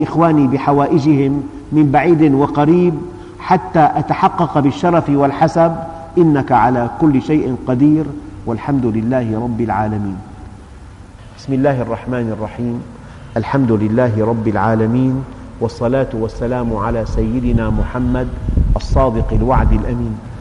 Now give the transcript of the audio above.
إخواني بحوائجهم من بعيد وقريب حتى أتحقق بالشرف والحسب. إنك على كل شيء قدير، والحمد لله رب العالمين. بسم الله الرحمن الرحيم. الحمد لله رب العالمين، والصلاة والسلام على سيدنا محمد الصادق الوعد الأمين.